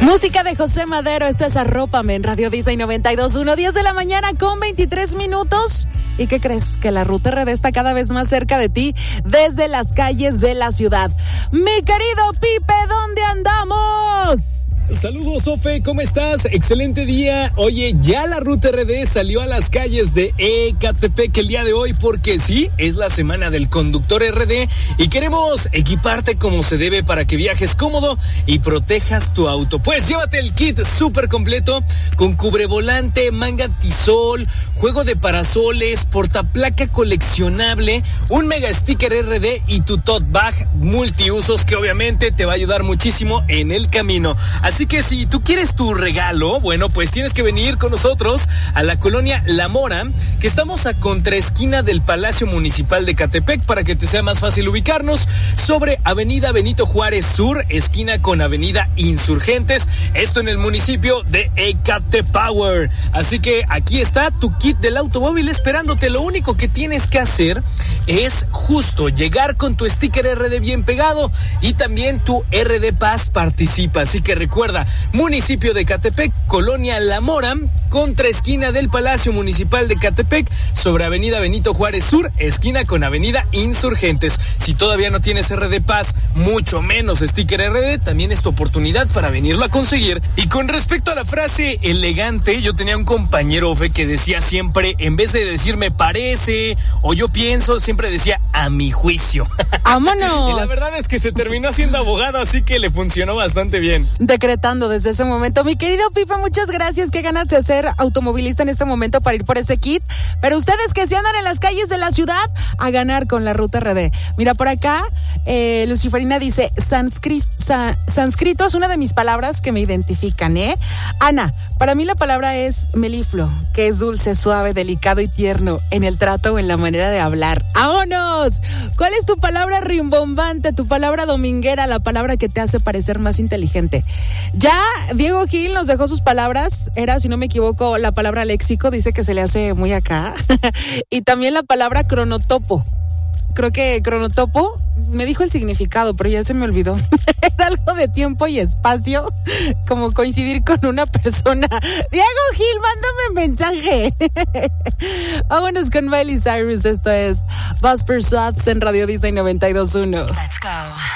Música de José Madero, esto es Arrópame en Radio Disney 92.1, 10 de la mañana con 23 minutos. ¿Y qué crees? Que la Ruta RD está cada vez más cerca de ti desde las calles de la ciudad. Mi querido Pipe, ¿dónde andamos? Saludos, Sofe, ¿cómo estás? Excelente día. Oye, ya la Ruta RD salió a las calles de Ecatepec el día de hoy porque sí, es la semana del conductor RD y queremos equiparte como se debe para que viajes cómodo y protejas tu auto. Pues llévate el kit súper completo con cubrevolante, manga antisol, juego de parasoles, portaplaca coleccionable, un mega sticker RD y tu tote bag multiusos que obviamente te va a ayudar muchísimo en el camino. Así que si tú quieres tu regalo, bueno, pues tienes que venir con nosotros a la colonia La Mora, que estamos a contraesquina del Palacio Municipal de Ecatepec, para que te sea más fácil ubicarnos, sobre Avenida Benito Juárez Sur, esquina con Avenida Insurgentes, esto en el municipio de Ecatepower. Así que aquí está tu kit del automóvil esperándote. Lo único que tienes que hacer es justo llegar con tu sticker RD bien pegado y también tu RD Pass participa. Así que recuerda, municipio de Ecatepec, colonia La Mora, contraesquina del Palacio Municipal de Ecatepec, sobre Avenida Benito Juárez Sur, esquina con Avenida Insurgentes. Si todavía no tienes RD Pass, mucho menos sticker RD, también es tu oportunidad para venirlo a conseguir. Y con respecto a la frase elegante, yo tenía un compañero, Fe, que decía siempre, en vez de decir me parece o yo pienso, siempre decía a mi juicio. ¡Vámonos! Y la verdad es que se terminó siendo abogado, así que le funcionó bastante bien. Decretando desde ese momento. Mi querido Pipe, muchas gracias. Qué ganas de ser automovilista en este momento para ir por ese kit. Pero ustedes que se andan en las calles de la ciudad, a ganar con la Ruta RD. Mira, por acá, Luciferina dice, sánscrito es una de mis palabras que me identifican, ¿eh? Ana, para mí la palabra es melifluo, que es dulce, suave, delicado y tierno en el trato o en la manera de hablar. ¡Vámonos! ¿Cuál es tu palabra rimbombante, tu palabra dominguera, la palabra que te hace parecer más inteligente? Ya Diego Gil nos dejó sus palabras, era, si no me equivoco, la palabra léxico, dice que se le hace muy acá, y también la palabra cronotopo. Creo que cronotopo me dijo el significado, pero ya se me olvidó. Era algo de tiempo y espacio, como coincidir con una persona. Diego Gil, mándame mensaje. Vámonos con Miley Cyrus, esto es Buzz Perswats en Radio Disney 92.1. Let's go.